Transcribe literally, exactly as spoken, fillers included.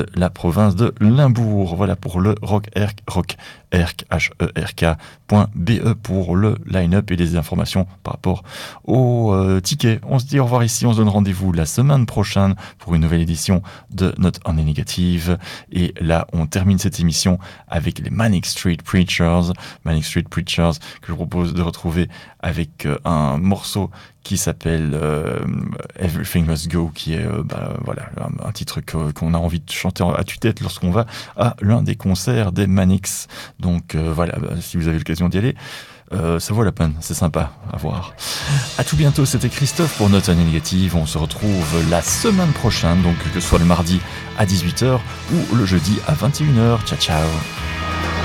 la province de Limbourg. Voilà pour le Rock Erk, Rock Erk, H E R K point B E pour le line-up et les informations par rapport au euh, ticket. On se dit au revoir ici, on se donne rendez-vous la semaine prochaine pour une nouvelle édition de Not Only Negative. Et là, on termine cette émission avec les Manic Street Preachers. Manic Street Preachers que je vous propose de retrouver avec euh, un morceau qui s'appelle euh, Everything Must Go, qui est euh, bah, voilà, un, un titre que, qu'on a envie de chanter à tue-tête lorsqu'on va à l'un des concerts des Manics. Donc euh, voilà, bah, si vous avez l'occasion d'y aller, euh, ça vaut la peine, c'est sympa à voir. À tout bientôt, c'était Christophe pour Not Only Negative. On se retrouve la semaine prochaine, donc que ce soit le mardi à dix-huit heures ou le jeudi à vingt et une heures. Ciao ciao.